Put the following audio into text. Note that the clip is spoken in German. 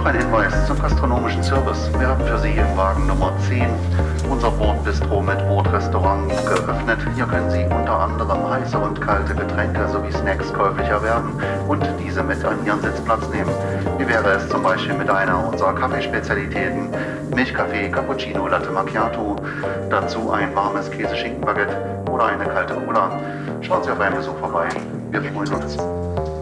Noch ein Hinweis zum gastronomischen Service. Wir haben für Sie im Wagen Nummer 10 unser Bordbistro mit Bordrestaurant geöffnet. Hier können Sie unter anderem heiße und kalte Getränke sowie Snacks käuflich erwerben und diese mit an Ihren Sitzplatz nehmen. Wie wäre es zum Beispiel mit einer unserer Kaffeespezialitäten, Milchkaffee, Cappuccino, Latte Macchiato, dazu ein warmes Käse-Schinken-Baguette oder eine kalte Cola. Schauen Sie auf einen Besuch vorbei. Wir freuen uns.